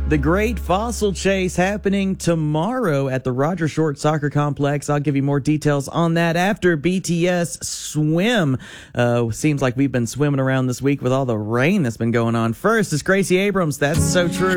The Great Fossil Chase happening tomorrow at the Roger Short Soccer Complex. I'll give you more details on that after BTS Swim. Seems like we've been swimming around this week with all the rain that's been going on. First is Gracie Abrams. That's So True.